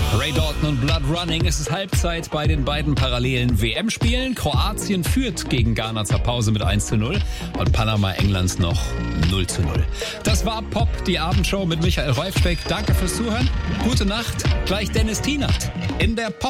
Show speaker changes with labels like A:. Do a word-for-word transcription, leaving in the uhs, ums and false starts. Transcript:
A: Ray Dalton und Blood Running. Es ist Halbzeit bei den beiden parallelen W M-Spielen. Kroatien führt gegen Ghana zur Pause mit eins zu null und Panama Englands noch null zu null. Das war Pop, die Abendshow mit Michael Räufspeck. Danke fürs Zuhören. Gute Nacht. Gleich Dennis Tienert in der Pop.